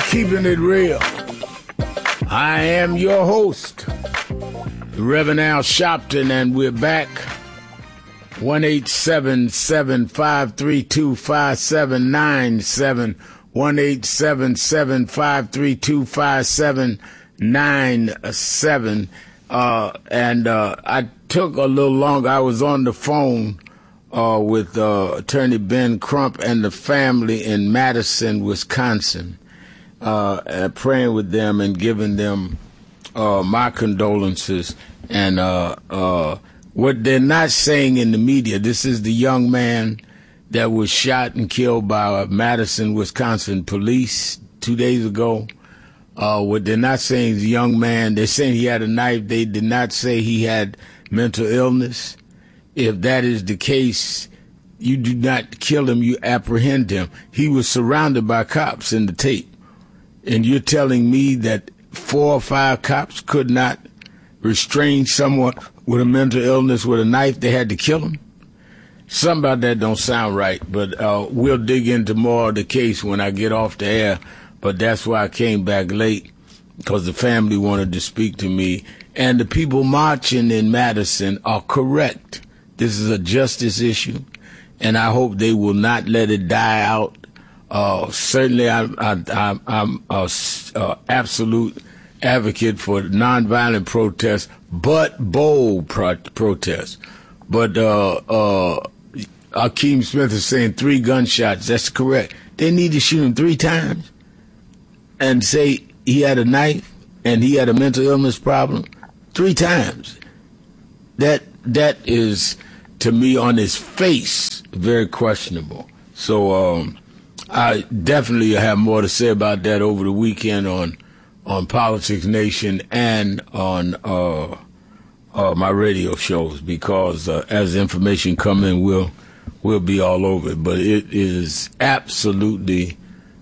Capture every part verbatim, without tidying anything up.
Keeping it real. I am your host, Reverend Al Sharpton, and we're back. one eight seven seven, five three two, five seven nine seven. one eight seven seven, five three two, five seven nine seven. Uh, and uh, I took a little longer. I was on the phone uh, with uh, Attorney Ben Crump and the family in Madison, Wisconsin, uh, and praying with them and giving them uh, my condolences. And uh, uh, what they're not saying in the media, this is the young man that was shot and killed by Madison, Wisconsin police two days ago. Uh, what they're not saying is a young man, they're saying he had a knife. They did not say he had mental illness. If that is the case, you do not kill him, you apprehend him. He was surrounded by cops in the tape. And you're telling me that four or five cops could not restrain someone with a mental illness with a knife? They had to kill him? Something about that don't sound right, but uh, we'll dig into more of the case when I get off the air. But that's why I came back late, because the family wanted to speak to me. And the people marching in Madison are correct. This is a justice issue, and I hope they will not let it die out. Uh, certainly, I, I, I, I'm an uh, absolute advocate for nonviolent protests, but bold pro- protests. But uh, uh, Akeem Smith is saying three gunshots. That's correct. They need to shoot him three times and say he had a knife and he had a mental illness problem three times. That that is, to me, on his face, very questionable. So um, I definitely have more to say about that over the weekend on on Politics Nation and on uh, uh, my radio shows, because uh, as information come in, we'll we'll be all over it. But it is absolutely.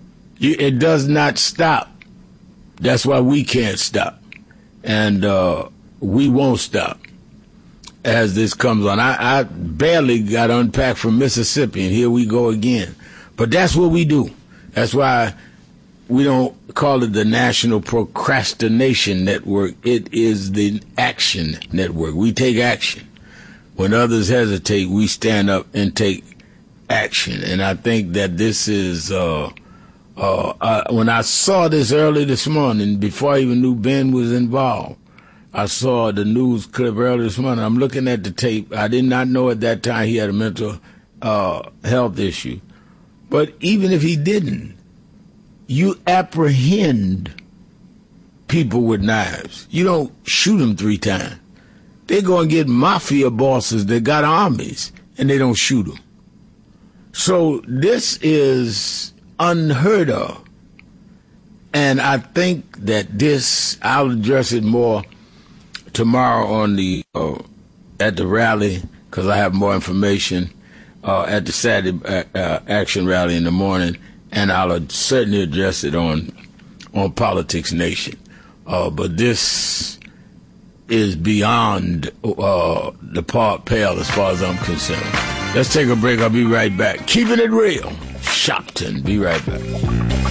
It does not stop. That's why we can't stop. And uh, we won't stop as this comes on. I, I barely got unpacked from Mississippi, and here we go again. But that's what we do. That's why we don't call it the National Procrastination Network. It is the Action Network. We take action. When others hesitate, we stand up and take action. And I think that this is... Uh, Uh, I, when I saw this early this morning, before I even knew Ben was involved, I saw the news clip early this morning. I'm looking at the tape. I did not know at that time he had a mental uh, health issue. But even if he didn't, you apprehend people with knives. You don't shoot them three times. They go and get mafia bosses that got armies, and they don't shoot them. So this is unheard of. And I think that this, I'll address it more tomorrow on the uh, at the rally, because I have more information uh, at the Saturday uh, uh, Action Rally in the morning, and I'll uh, certainly address it on on Politics Nation. Uh, but this is beyond uh, the part pale as far as I'm concerned. Let's take a break. I'll be right back. Keeping it real. Sharpton. Be right back.